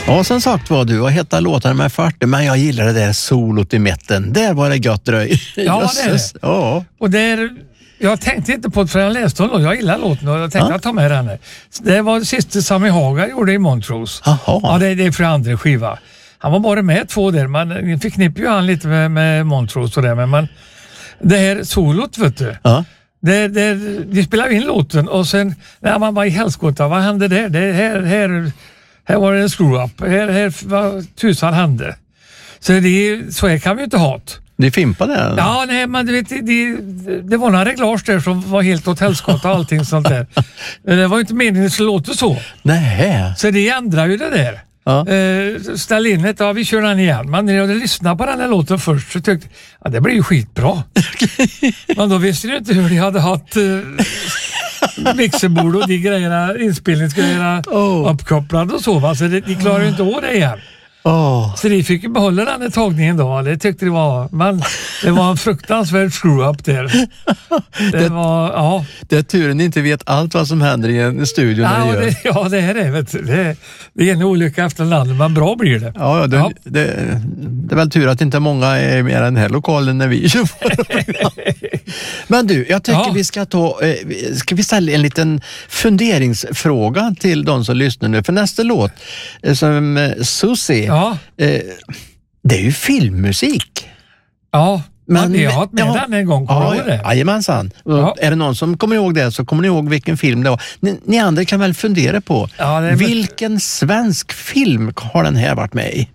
Ja, som sagt var du, jag heter låten med 40, men jag gillar det där solot i mitten. Där var det gött dröj. Ja, det är det. Ja. Och jag tänkte inte på det för jag läste den och jag gillar låten och jag tänkte att ta med den. Det var det sista Sammy Hagar gjorde i Montrose. Jaha. Ja, det är för andra skiva. Han var bara med 2 där, man förknippar ju han lite med Montrose och det, men det här solot, vet du. Ja. De spelade in låten och sen när man var i helskotta, vad hände där? Här var det en screw-up. Här vad tusan hände. Så här kan vi ju inte ha det. Det fimpade? Ja, nej, men du vet, det var några reglage där som var helt åt helskotta och allting sånt där. Det var ju inte meningen att det skulle låta så. Nej. Så det ändrar ju det där. Ja. Ställ in det, vi kör den igen. Men när jag hade lyssnat på den här låten först så tyckte jag, det blir ju skitbra. Men då visste jag inte hur de hade haft mixerbord och de grejerna, inspelningsgrejerna uppkopplade och så. Va? Så de klarar ju inte av det igen. Så de fick ju behålla den här tagningen då. Det tyckte det var. Men det var en fruktansvärd screw-up där. Det är turen inte vet allt vad som händer i en studio när det gör. Det är det. Vet du. Det är en olycka efter en annan, men bra blir det. Det är väl tur att inte många är mer än den här lokalen när vi kör. Men du, jag tycker vi ska vi ställa en liten funderingsfråga till de som lyssnar nu. För nästa låt som Susie, det är ju filmmusik. Ja, men jag har haft med den en gång. Jajamensan. Är det någon som kommer ihåg det så kommer ni ihåg vilken film det var. Ni andra kan väl fundera på vilken svensk film har den här varit med i?